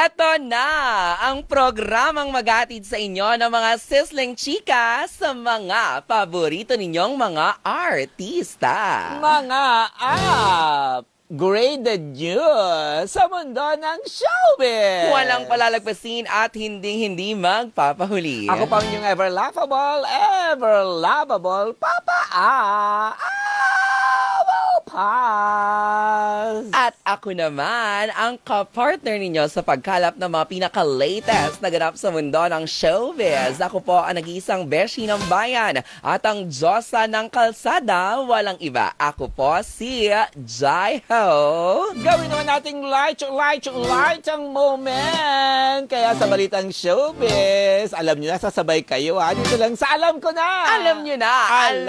Eto na ang programang maghatid sa inyo ng mga sizzling chika sa mga paborito ninyong mga artista. Mga upgraded news sa mundo ng showbiz. Walang palalagpasin at hindi magpapahuli. Ako pang yung ever lovable, Papa Pass. At ako naman ang kapartner ninyo sa pagkalap ng mga pinaka-latest na ganap sa mundo ng showbiz. Ako po ang nag-iisang beshi ng bayan at ang Diyosa ng kalsada, walang iba. Ako po si Jaiho. Gawin naman nating light ang moment. Kaya sa balitang showbiz, alam nyo na, sasabay kayo ha. Dito lang sa Alam Ko Na. Alam nyo na.